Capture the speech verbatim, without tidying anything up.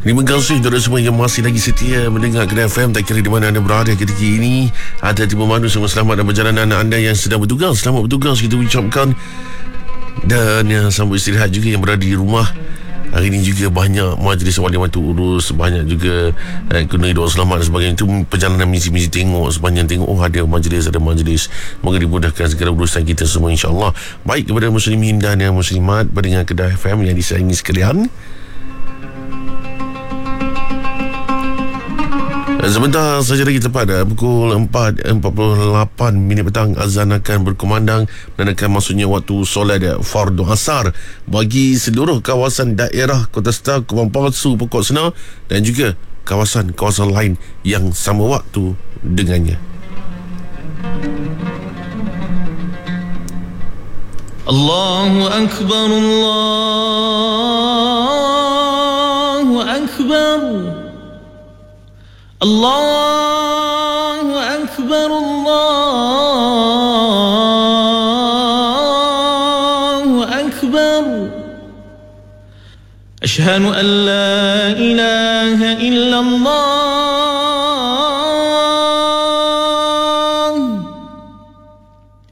Terima kasih kepada semua yang masih lagi setia mendengar Kedah F M. Tak kira di mana anda berada ketika ini. Ada tiba mana semua selamat dan perjalanan anda yang sedang bertugas. Selamat bertugas kita ucapkan. Dan yang sambut istirahat juga yang berada di rumah. Hari ini juga banyak majlis wali matu urus, banyak juga eh, kena doa selamat dan sebagainya. Itu perjalanan misi-misi tengok sepanjang tengok, oh ada majlis, ada majlis. Moga dimudahkan segala urusan kita semua, insya-Allah. Baik kepada muslimin dan yang muslimat pendengar Kedah F M yang disayangi sekalian. Sebentar saja lagi tepat pukul empat empat puluh lapan minit petang, azan akan berkumandang menandakan masuknya waktu solat fardu asar bagi seluruh kawasan daerah Kota Star, Kubang Palsu, Pokok Senar dan juga kawasan-kawasan lain yang sama waktu dengannya. Allahu Akbar, Allahu Akbar, Allahu Akbar, Allahu Akbar. Ashhadu an la ilaha illallah